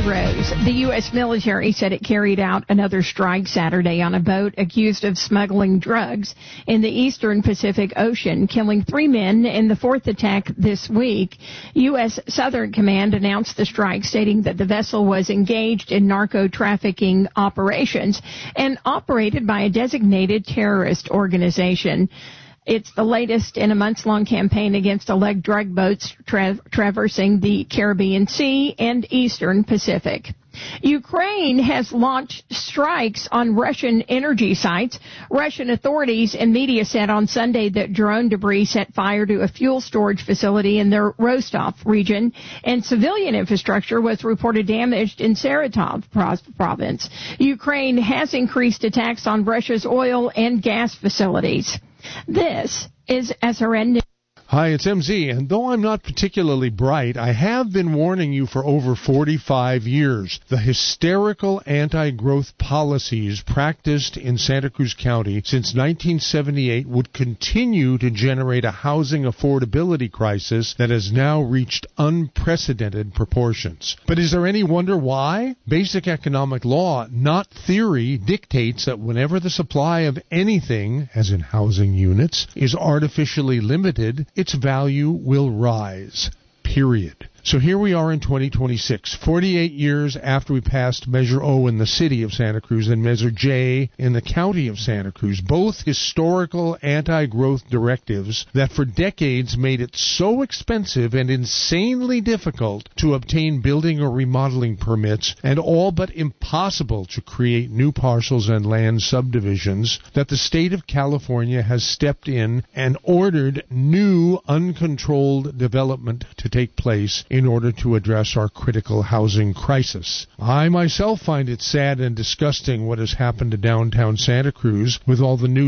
Rose. The U.S. military said it carried out another strike Saturday on a boat accused of smuggling drugs in the eastern Pacific Ocean, killing 3 men in the fourth attack this week. U.S. Southern Command announced the strike, stating that the vessel was engaged in narco-trafficking operations and operated by a designated terrorist organization. It's the latest in a months-long campaign against alleged drug boats traversing the Caribbean Sea and Eastern Pacific. Ukraine has launched strikes on Russian energy sites. Russian authorities and media said on Sunday that drone debris set fire to a fuel storage facility in their Rostov region, and civilian infrastructure was reported damaged in Saratov province. Ukraine has increased attacks on Russia's oil and gas facilities. This is SRN News. Hi, it's MZ, and though I'm not particularly bright, I have been warning you for over 45 years. The hysterical anti-growth policies practiced in Santa Cruz County since 1978 would continue to generate a housing affordability crisis that has now reached unprecedented proportions. But is there any wonder why? Basic economic law, not theory, dictates that whenever the supply of anything, as in housing units, is artificially limited, its value will rise, period. So here we are in 2026, 48 years after we passed Measure O in the city of Santa Cruz and Measure J in the county of Santa Cruz, both historical anti-growth directives that for decades made it so expensive and insanely difficult to obtain building or remodeling permits and all but impossible to create new parcels and land subdivisions that the state of California has stepped in and ordered new uncontrolled development to take place in order to address our critical housing crisis. I myself find it sad and disgusting what has happened to downtown Santa Cruz with all the new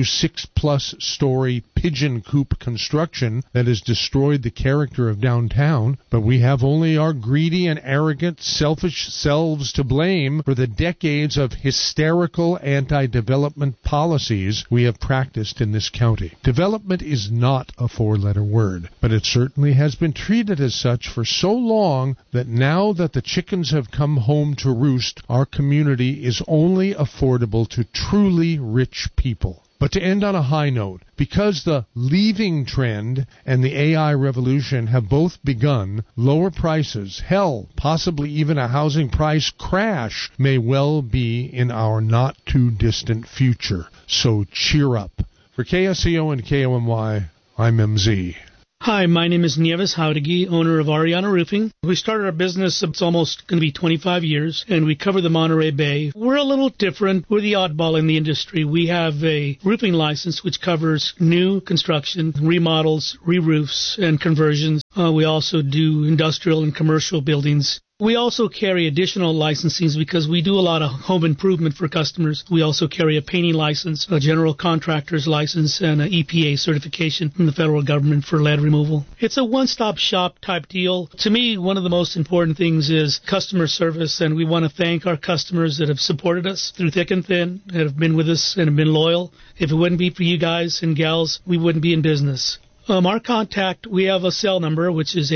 6+ story pigeon coop construction that has destroyed the character of downtown, but we have only our greedy and arrogant, selfish selves to blame for the decades of hysterical anti-development policies we have practiced in this county. Development is not a 4-letter word, but it certainly has been treated as such for so long that now that the chickens have come home to roost, our community is only affordable to truly rich people. But to end on a high note, because the leaving trend and the AI revolution have both begun, lower prices, hell, possibly even a housing price crash may well be in our not-too-distant future. So cheer up. For KSCO and KOMY, I'm MZ. Hi, my name is Nieves Jauregui, owner of Ariana Roofing. We started our business, it's almost going to be 25 years, and we cover the Monterey Bay. We're a little different. We're the oddball in the industry. We have a roofing license which covers new construction, remodels, re-roofs, and conversions. We also do industrial and commercial buildings. We also carry additional licensings because we do a lot of home improvement for customers. We also carry a painting license, a general contractor's license, and an EPA certification from the federal government for lead removal. It's a one-stop shop type deal. To me, one of the most important things is customer service, and we want to thank our customers that have supported us through thick and thin, that have been with us and have been loyal. If it wouldn't be for you guys and gals, we wouldn't be in business. Our contact, we have a cell number, which is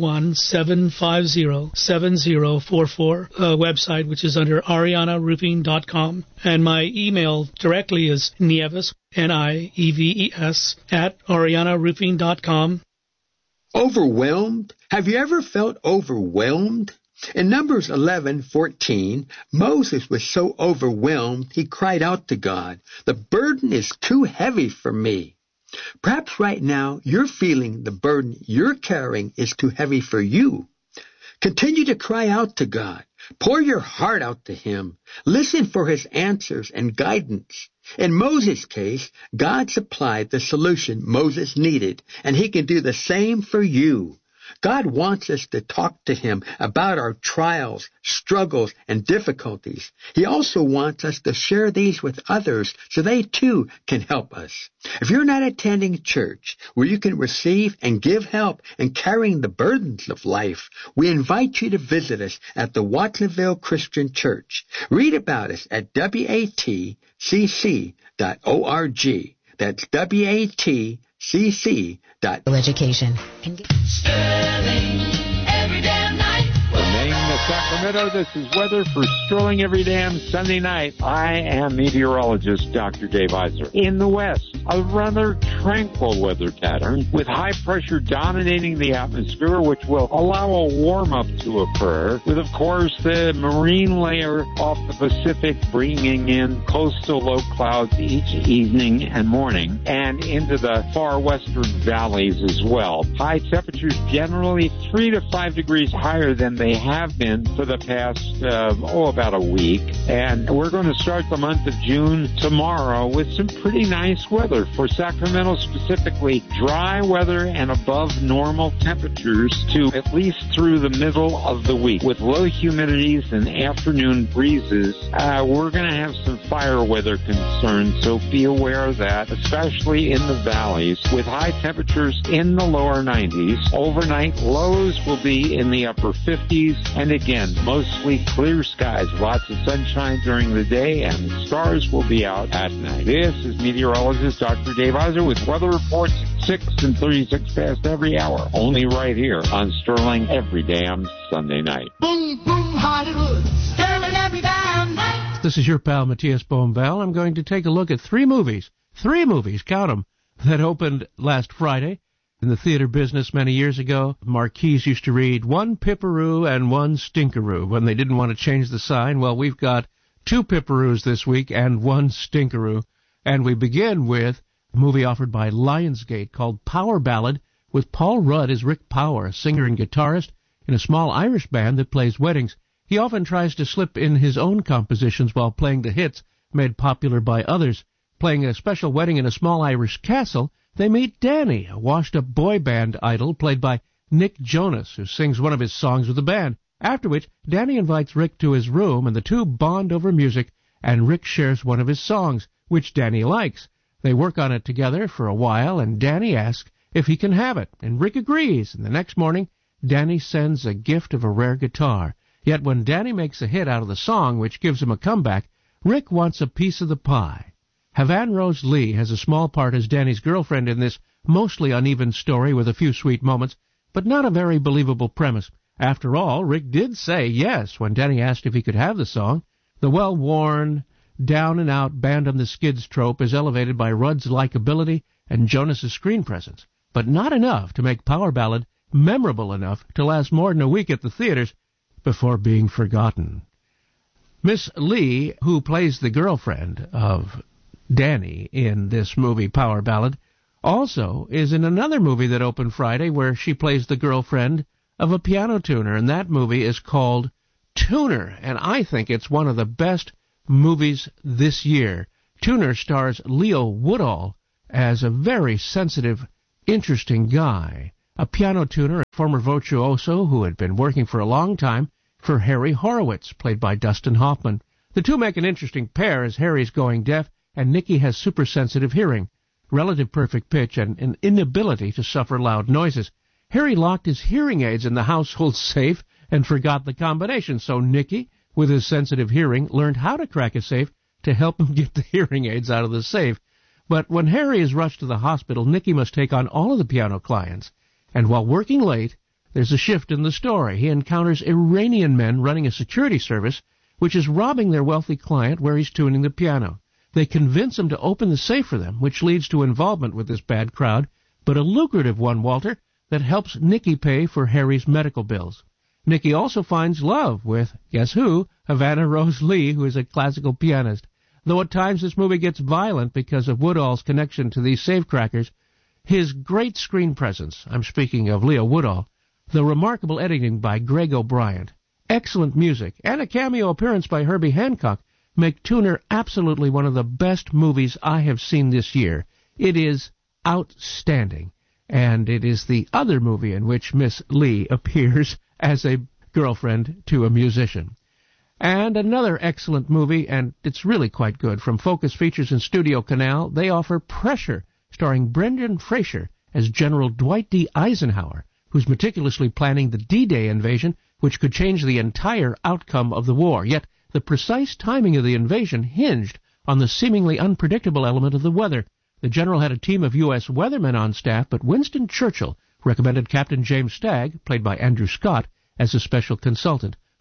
831-750-7044, website, which is under arianaroofing.com. And my email directly is Nieves, Nieves, at arianaroofing.com. Overwhelmed? Have you ever felt overwhelmed? In Numbers 11:14, Moses was so overwhelmed, he cried out to God, "The burden is too heavy for me." Perhaps right now you're feeling the burden you're carrying is too heavy for you. Continue to cry out to God. Pour your heart out to Him. Listen for His answers and guidance. In Moses' case, God supplied the solution Moses needed, and He can do the same for you. God wants us to talk to Him about our trials, struggles, and difficulties. He also wants us to share these with others so they too can help us. If you're not attending church where you can receive and give help in carrying the burdens of life, we invite you to visit us at the Watsonville Christian Church. Read about us at watcc.org. That's WATCC. Education. Sterling, every damn night. The name that Sacramento, this is weather for Sterling every damn Sunday night. I am meteorologist Dr. Dave Iser. In the west, a rather tranquil weather pattern with high pressure dominating the atmosphere, which will allow a warm-up to occur, with, of course, the marine layer off the Pacific bringing in coastal low clouds each evening and morning, and into the far western valleys as well. High temperatures generally 3 to 5 degrees higher than they have been for the past, about a week. And we're going to start the month of June tomorrow with some pretty nice weather. For Sacramento specifically, dry weather and above normal temperatures to at least through the middle of the week. With low humidities and afternoon breezes, we're going to have some fire weather concerns, so be aware of that, especially in the valleys, with high temperatures in the lower 90s. Overnight lows will be in the upper 50s, and again, mostly clear skies, lots of sunshine during the day, and the stars will be out at night. This is meteorologist Dr. Dave Iser with weather reports at 6 and 36 past every hour, only right here on Sterling every damn Sunday night. Boom, boom, Hollywood, Sterling every damn night. This is your pal Matthias Bohmbel. I'm going to take a look at three movies, count them, that opened last Friday. In the theater business many years ago, marquees used to read one pipperoo and one stinkeroo when they didn't want to change the sign. Well, we've got two pipperoos this week and one stinkeroo. And we begin with a movie offered by Lionsgate called Power Ballad, with Paul Rudd as Rick Power, a singer and guitarist in a small Irish band that plays weddings. He often tries to slip in his own compositions while playing the hits made popular by others. Playing a special wedding in a small Irish castle, they meet Danny, a washed-up boy band idol played by Nick Jonas, who sings one of his songs with the band. After which, Danny invites Rick to his room, and the two bond over music, and Rick shares one of his songs, which Danny likes. They work on it together for a while, and Danny asks if he can have it, and Rick agrees, and the next morning, Danny sends a gift of a rare guitar. Yet when Danny makes a hit out of the song, which gives him a comeback, Rick wants a piece of the pie. Havan Rose Lee has a small part as Danny's girlfriend in this mostly uneven story with a few sweet moments, but not a very believable premise. After all, Rick did say yes when Danny asked if he could have the song. The well-worn, down-and-out band-on-the-skids trope is elevated by Rudd's likability and Jonas's screen presence, but not enough to make Power Ballad memorable enough to last more than a week at the theaters before being forgotten. Miss Lee, who plays the girlfriend of Danny in this movie, Power Ballad, also is in another movie that opened Friday where she plays the girlfriend of a piano tuner, and that movie is called Tuner, and I think it's one of the best movies this year. Tuner stars Leo Woodall as a very sensitive, interesting guy, a piano tuner, a former virtuoso who had been working for a long time for Harry Horowitz, played by Dustin Hoffman. The two make an interesting pair as Harry's going deaf, and Nikki has super-sensitive hearing, relative perfect pitch, and an inability to suffer loud noises. Harry locked his hearing aids in the household safe and forgot the combination, so Nikki, with his sensitive hearing, learned how to crack a safe to help him get the hearing aids out of the safe. But when Harry is rushed to the hospital, Nikki must take on all of the piano clients. And while working late, there's a shift in the story. He encounters Iranian men running a security service, which is robbing their wealthy client where he's tuning the piano. They convince him to open the safe for them, which leads to involvement with this bad crowd, but a lucrative one, Walter, that helps Nikki pay for Harry's medical bills. Nikki also finds love with, guess who, Havana Rose Lee, who is a classical pianist. Though at times this movie gets violent because of Woodall's connection to these safecrackers, his great screen presence, I'm speaking of Leo Woodall, the remarkable editing by Greg O'Brien, excellent music, and a cameo appearance by Herbie Hancock make Tuner absolutely one of the best movies I have seen this year. It is outstanding, and it is the other movie in which Miss Lee appears as a girlfriend to a musician. And another excellent movie, and it's really quite good, from Focus Features and Studio Canal, they offer Pressure, starring Brendan Fraser as General Dwight D. Eisenhower, who's meticulously planning the D-Day invasion, which could change the entire outcome of the war. Yet the precise timing of the invasion hinged on the seemingly unpredictable element of the weather. The general had a team of U.S. weathermen on staff, but Winston Churchill recommended Captain James Stagg, played by Andrew Scott, as a special consultant.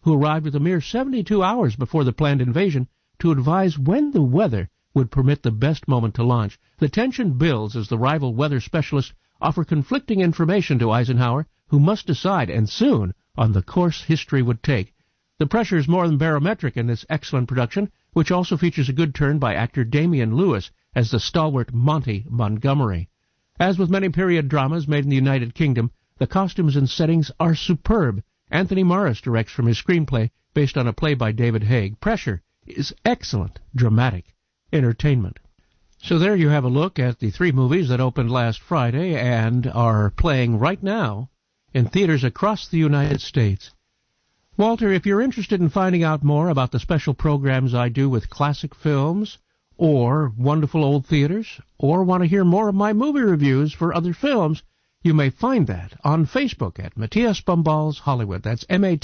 who arrived with a mere 72 hours before the planned invasion to advise when the weather would permit the best moment to launch. The tension builds as the rival weather specialists offer conflicting information to Eisenhower, who must decide, and soon, on the course history would take. The pressure is more than barometric in this excellent production, which also features a good turn by actor Damian Lewis as the stalwart Monty Montgomery. As with many period dramas made in the United Kingdom, the costumes and settings are superb. Anthony Morris directs from his screenplay based on a play by David Haig. Pressure is excellent, dramatic entertainment. So there you have a look at the 3 movies that opened last Friday and are playing right now in theaters across the United States. Walter, if you're interested in finding out more about the special programs I do with classic films or wonderful old theaters, or want to hear more of my movie reviews for other films, you may find that on Facebook at Matthias Bombals Hollywood. That's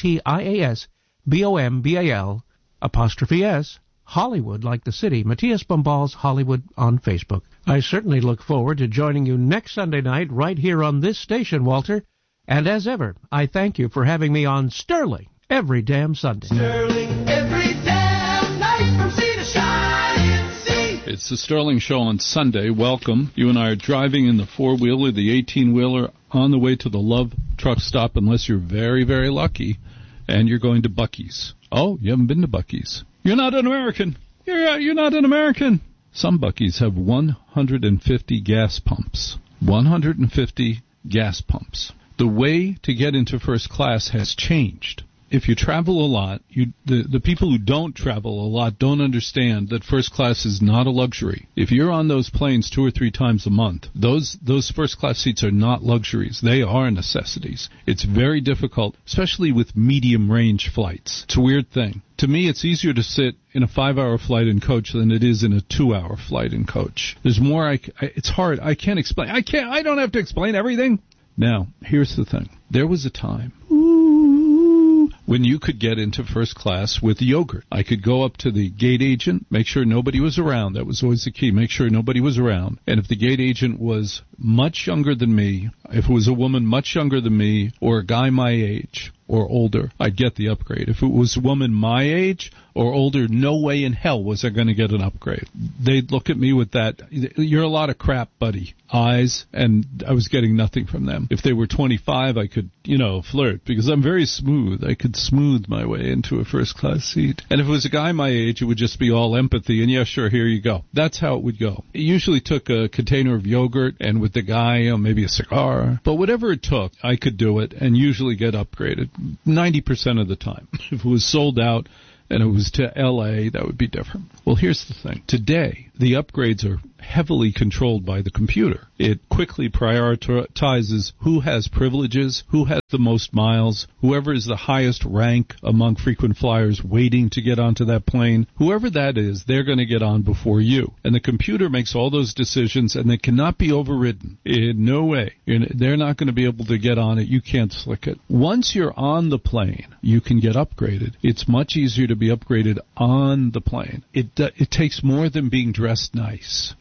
MATIASBOMBAL''S Hollywood, like the city. Matthias Bombals Hollywood on Facebook. I certainly look forward to joining you next Sunday night right here on this station, Walter. And as ever, I thank you for having me on Sterling every damn Sunday. Sterling every damn night from sea to shining sea. It's the Sterling Show on Sunday. Welcome. You and I are driving in the 4-wheeler, the 18-wheeler, on the way to the Love truck stop, unless you're very, very lucky, and you're going to Buc-ee's. Oh, you haven't been to Buc-ee's. You're not an American. You're not an American. Some Buc-ee's have 150 gas pumps. 150 gas pumps. The way to get into first class has changed. If you travel a lot, the people who don't travel a lot don't understand that first class is not a luxury. If you're on those planes 2 or 3 times a month, those first class seats are not luxuries. They are necessities. It's very difficult, especially with medium range flights. It's a weird thing. To me, it's easier to sit in a 5-hour flight in coach than it is in a 2-hour flight in coach. There's more. It's hard. I can't explain. I don't have to explain everything. Now, here's the thing. There was a time when you could get into first class with yogurt. I could go up to the gate agent, make sure nobody was around. That was always the key, make sure nobody was around. And if the gate agent was much younger than me, if it was a woman much younger than me, or a guy my age or older, I'd get the upgrade. If it was a woman my age or older, no way in hell was I going to get an upgrade. They'd look at me with that, "You're a lot of crap, buddy," eyes, and I was getting nothing from them. If they were 25, I could, flirt, because I'm very smooth. I could smooth my way into a first-class seat. And if it was a guy my age, it would just be all empathy, and yeah, sure, here you go. That's how it would go. It usually took a container of yogurt, and with the guy, maybe a cigar. But whatever it took, I could do it, and usually get upgraded 90% of the time. If it was sold out, and it was to L.A., that would be different. Well, here's the thing. Today, the upgrades are heavily controlled by the computer. It quickly prioritizes who has privileges, who has the most miles, whoever is the highest rank among frequent flyers waiting to get onto that plane. Whoever that is, they're going to get on before you. And the computer makes all those decisions, and they cannot be overridden. In no way. They're not going to be able to get on it. You can't slick it. Once you're on the plane, you can get upgraded. It's much easier to be upgraded on the plane. It takes more than being dressed nice.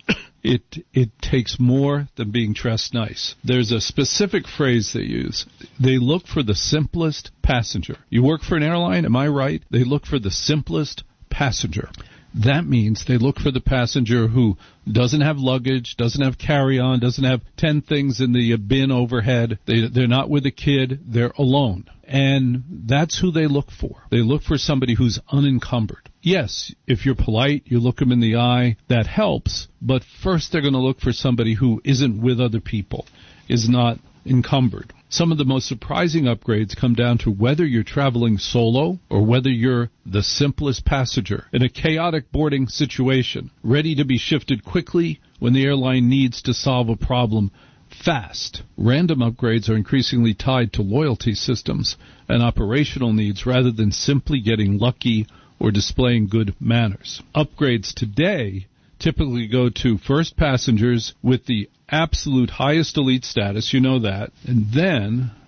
It takes more than being dressed nice. There's a specific phrase they use. They look for the simplest passenger. You work for an airline, am I right? They look for the simplest passenger. That means they look for the passenger who doesn't have luggage, doesn't have carry-on, doesn't have 10 things in the bin overhead. They're not with a kid. They're alone. And that's who they look for. They look for somebody who's unencumbered. Yes, if you're polite, you look them in the eye, that helps. But first they're going to look for somebody who isn't with other people, is not encumbered. Some of the most surprising upgrades come down to whether you're traveling solo or whether you're the simplest passenger in a chaotic boarding situation, ready to be shifted quickly when the airline needs to solve a problem fast. Random upgrades are increasingly tied to loyalty systems and operational needs rather than simply getting lucky or displaying good manners. Upgrades today typically go to first passengers with the absolute highest elite status, you know that, and then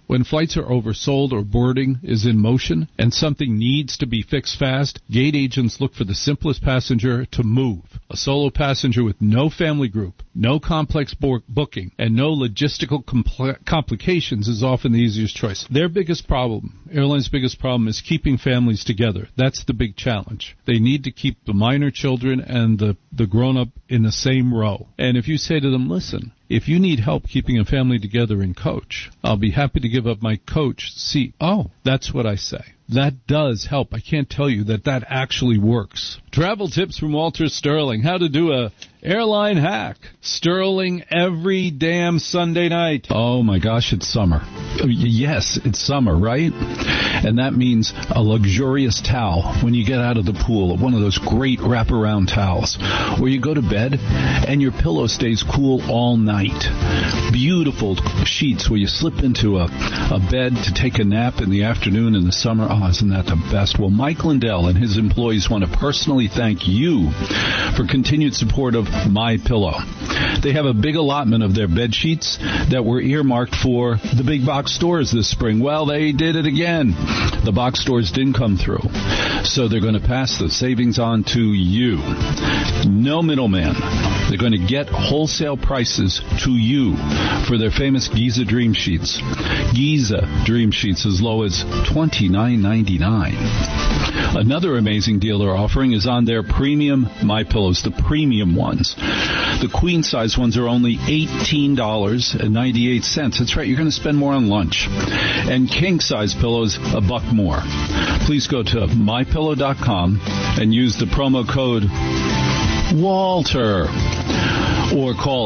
When flights are oversold or boarding is in motion and something needs to be fixed fast, gate agents look for the simplest passenger to move. A solo passenger with no family group, no complex booking, and no logistical complications is often the easiest choice. Their biggest problem, airlines' biggest problem, is keeping families together. That's the big challenge. They need to keep the minor children and the grown-up in the same row. And if you say to them, listen, if you need help keeping a family together in coach, I'll be happy to give up my coach seat. Oh, that's what I say. That does help. I can't tell you that actually works. Travel tips from Walter Sterling. How to do a airline hack. Sterling every damn Sunday night. Oh my gosh, it's summer. Yes, it's summer, right? And that means a luxurious towel when you get out of the pool, one of those great wraparound towels, where you go to bed and your pillow stays cool all night. Beautiful sheets where you slip into a bed to take a nap in the afternoon in the summer. Oh, isn't that the best? Well, Mike Lindell and his employees want to personally thank you for continued support of MyPillow. They have a big allotment of their bed sheets that were earmarked for the big box stores this spring. Well, they did it again. The box stores didn't come through. So they're going to pass the savings on to you. No middleman. They're going to get wholesale prices to you for their famous Giza Dream Sheets. Giza Dream Sheets as low as $29.99. Another amazing deal they're offering is on their premium MyPillows, the premium ones. The queen size ones are only $18.98. That's right, you're going to spend more on lunch. And king size pillows, $1 more. Please go to mypillow.com and use the promo code Walter. Or call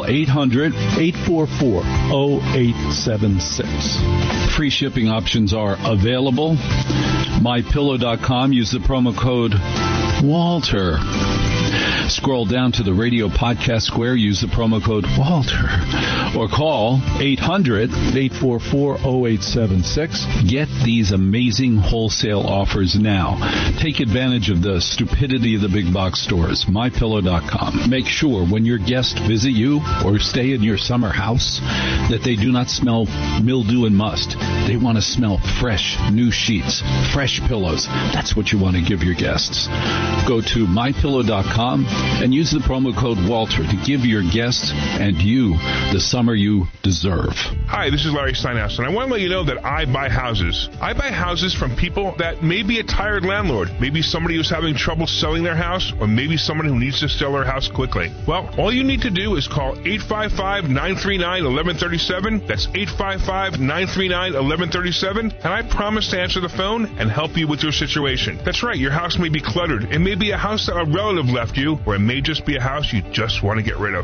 800-844-0876. Free shipping options are available. MyPillow.com. Use the promo code Walter. Scroll down to the radio podcast square. Use the promo code Walter. Or call 800-844-0876. Get these amazing wholesale offers now. Take advantage of the stupidity of the big box stores. MyPillow.com. Make sure when your guests visit you or stay in your summer house that they do not smell mildew and must. They want to smell fresh, new sheets, fresh pillows. That's what you want to give your guests. Go to MyPillow.com and use the promo code Walter to give your guests and you the summer you deserve. Hi, this is Larry Steinhaus, and I want to let you know that I buy houses. I buy houses from people that may be a tired landlord, maybe somebody who's having trouble selling their house, or maybe someone who needs to sell their house quickly. Well, all you need to do is call 855-939-1137. That's 855-939-1137, and I promise to answer the phone and help you with your situation. That's right, your house may be cluttered. It may be a house that a relative left you, or it may just be a house you just want to get rid of.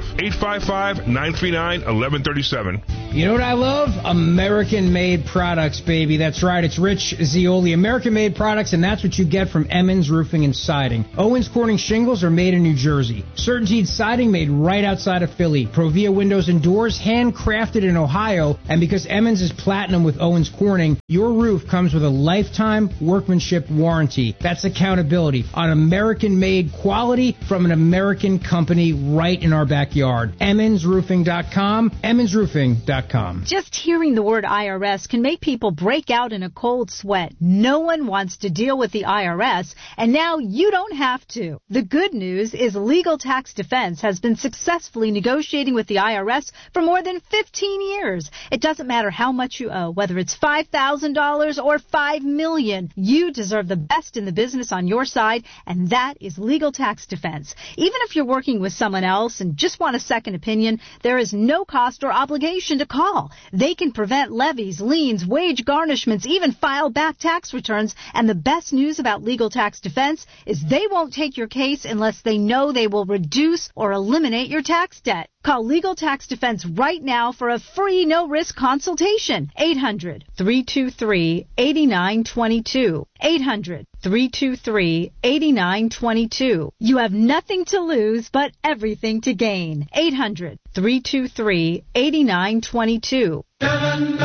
855-939-1137. You know what I love? American-made products, baby. That's right. It's Rich Zioli. American-made products, and that's what you get from Emmons Roofing and Siding. Owens Corning shingles are made in New Jersey. Certainty Siding made right outside of Philly. Provia windows and doors handcrafted in Ohio. And because Emmons is platinum with Owens Corning, your roof comes with a lifetime workmanship warranty. That's accountability on American-made quality from an American company right in our backyard. EmmonsRoofing.com. EmmonsRoofing.com. Just hearing the word IRS can make people break out in a cold sweat. No one wants to deal with the IRS, and now you don't have to. The good news is Legal Tax Defense has been successfully negotiating with the IRS for more than 15 years. It doesn't matter how much you owe, whether it's $5,000 or $5 million. You deserve the best in the business on your side, and that is Legal Tax Defense. Even if you're working with someone else and just want a second opinion, there is no cost or obligation to call. They can prevent levies, liens, wage garnishments, even file back tax returns. And the best news about Legal Tax Defense is they won't take your case unless they know they will reduce or eliminate your tax debt. Call Legal Tax Defense right now for a free no-risk consultation. 800-323-8922. 800-323-8922. You have nothing to lose but everything to gain. 800-323-8922.